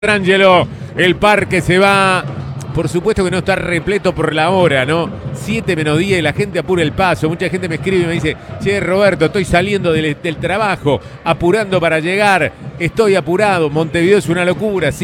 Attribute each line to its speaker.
Speaker 1: Ángelo, el parque se va. Por supuesto que no está repleto por la hora, ¿no? 7 menos 10 y la gente apura el paso. Mucha gente me escribe y me dice: che, Roberto, estoy saliendo del trabajo, apurando para llegar. Estoy apurado. Montevideo es una locura.